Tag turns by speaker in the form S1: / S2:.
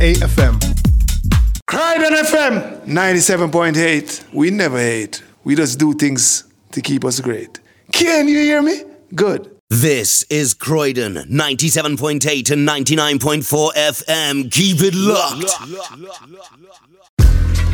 S1: AFM.
S2: Croydon FM 97.8. We never hate. We just do things to keep us great. Can you hear me? Good.
S3: This is Croydon 97.8 and 99.4 FM. Keep it locked.